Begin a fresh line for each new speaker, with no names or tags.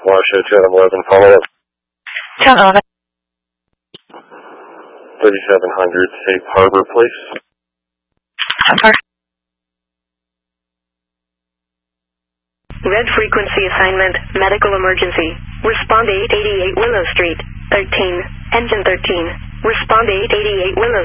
Washoe, Chatham 11, follow up.
Chatham 11.
3700 Safe Harbor, please.
Red frequency assignment, medical emergency. Respond 888 Willow Street, 13, engine 13. Respond 888 Willow